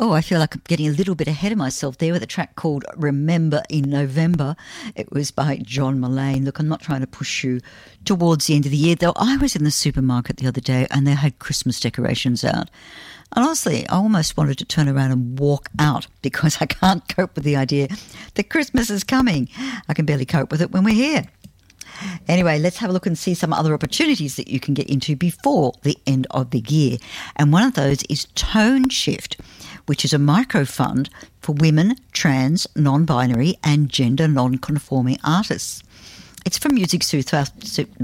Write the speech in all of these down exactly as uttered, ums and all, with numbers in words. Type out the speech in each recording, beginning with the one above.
Oh, I feel like I'm getting a little bit ahead of myself there with a track called Remember in November. It was by John Mullane. Look, I'm not trying to push you towards the end of the year, though. I was in the supermarket the other day and they had Christmas decorations out. And honestly, I almost wanted to turn around and walk out because I can't cope with the idea that Christmas is coming. I can barely cope with it when we're here. Anyway, let's have a look and see some other opportunities that you can get into before the end of the year. And one of those is Tone Shift, which is a micro fund for women, trans, non-binary and gender non-conforming artists. It's from Music New South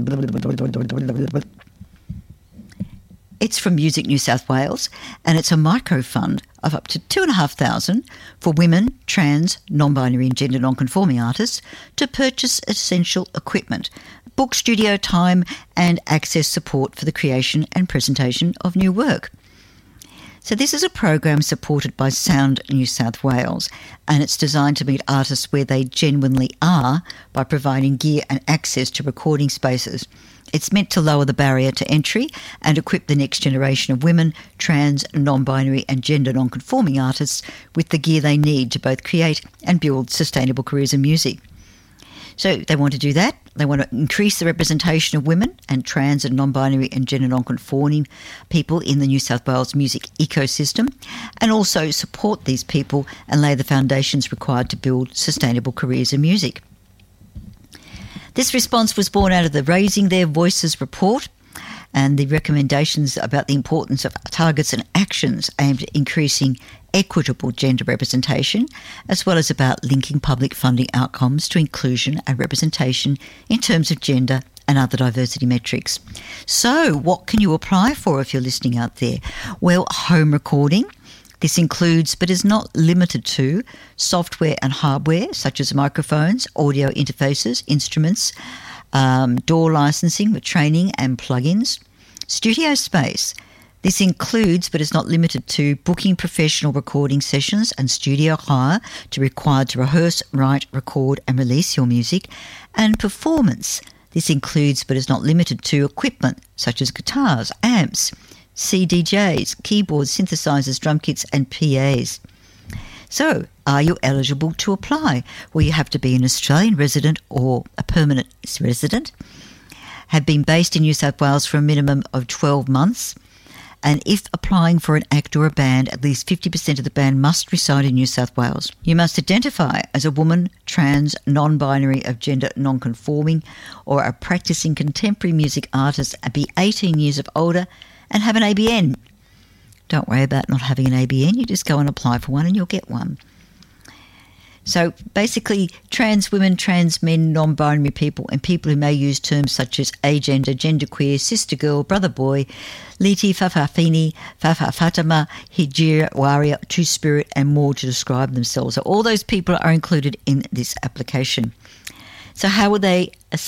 It's from Music New South Wales, and it's a micro fund of up to two and a half thousand for women, trans, non-binary and gender non-conforming artists to purchase essential equipment, book studio time and access support for the creation and presentation of new work. So this is a program supported by Sound New South Wales, and it's designed to meet artists where they genuinely are by providing gear and access to recording spaces. It's meant to lower the barrier to entry and equip the next generation of women, trans, non-binary and gender non-conforming artists with the gear they need to both create and build sustainable careers in music. So they want to do that. They want to increase the representation of women and trans and non-binary and gender non-conforming people in the New South Wales music ecosystem, and also support these people and lay the foundations required to build sustainable careers in music. This response was born out of the Raising Their Voices report and the recommendations about the importance of targets and actions aimed at increasing equitable gender representation, as well as about linking public funding outcomes to inclusion and representation in terms of gender and other diversity metrics. So what can you apply for if you're listening out there? Well, home recording. This includes, but is not limited to, software and hardware such as microphones, audio interfaces, instruments, um, D A W licensing with training and plugins. Studio space. This includes, but is not limited to, booking professional recording sessions and studio hire to required to rehearse, write, record and release your music. And performance. This includes, but is not limited to, equipment such as guitars, amps, C D Js, keyboards, synthesizers, drum kits and P As. So, are you eligible to apply? Well, you have to be an Australian resident or a permanent resident, have been based in New South Wales for a minimum of twelve months, and if applying for an act or a band, at least fifty percent of the band must reside in New South Wales. You must identify as a woman, trans, non-binary of gender non-conforming, or a practicing contemporary music artist and be eighteen years of older and have an A B N. Don't worry about not having an A B N, you just go and apply for one and you'll get one. So basically, trans women, trans men, non-binary people and people who may use terms such as agender, genderqueer, sister girl, brother boy, Liti, Fafafini, Fafa Fatima, Hijir, Warrior, Two-Spirit and more to describe themselves. So all those people are included in this application. So how will they